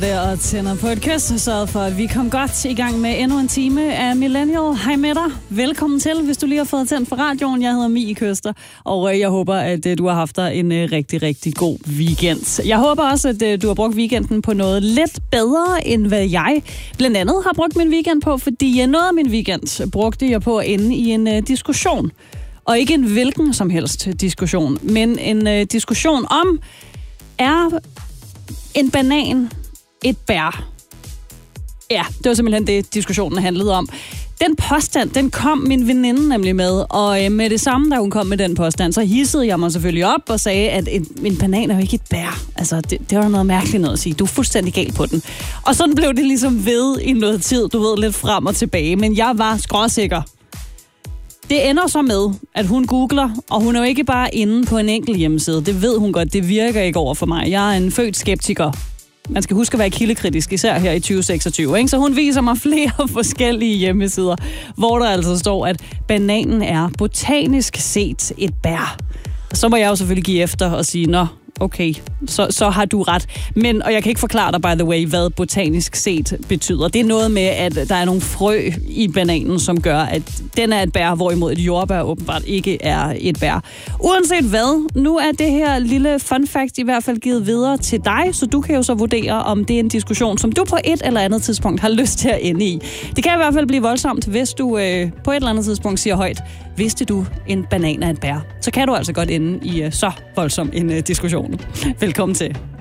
Og tænder på et kys, så for at vi kom godt i gang med endnu en time af Millennial. Hej med dig. Velkommen til, hvis du lige har fået tændt for radioen. Jeg hedder Mie Køster, og jeg håber, at du har haft dig en rigtig, rigtig god weekend. Jeg håber også, at du har brugt weekenden på noget lidt bedre, end hvad jeg blandt andet har brugt min weekend på, fordi noget af min weekend brugte jeg på at ende i en diskussion. Og ikke en hvilken som helst diskussion, men en diskussion om, er en banan et bær? Ja, det var simpelthen det, diskussionen handlede om. Den påstand, den kom min veninde nemlig med, og med det samme, da hun kom med den påstand, så hissede jeg mig selvfølgelig op og sagde, at en banan er jo ikke et bær. Altså, det var noget mærkeligt noget at sige. Du er fuldstændig gal på den. Og sådan blev det ligesom ved i noget tid, du ved, lidt frem og tilbage, men jeg var skråsikker. Det ender så med, at hun googler, og hun er jo ikke bare inde på en enkelt hjemmeside. Det ved hun godt, det virker ikke over for mig. Jeg er en født skeptiker. Man skal huske at være kildekritisk, især her i 2026. Ikke? Så hun viser mig flere forskellige hjemmesider, hvor der altså står, at bananen er botanisk set et bær. Så må jeg jo selvfølgelig give efter og sige, nå, okay, så har du ret. Men, og jeg kan ikke forklare dig, by the way, hvad botanisk set betyder. Det er noget med, at der er nogle frø i bananen, som gør, at den er et bær, hvorimod et jordbær åbenbart ikke er et bær. Uanset hvad, nu er det her lille fun fact i hvert fald givet videre til dig, så du kan jo så vurdere, om det er en diskussion, som du på et eller andet tidspunkt har lyst til at ende i. Det kan i hvert fald blive voldsomt, hvis du på et eller andet tidspunkt siger højt, vidste du, en banan er et bær? Så kan du altså godt ende i så voldsom en diskussion. Velkommen til.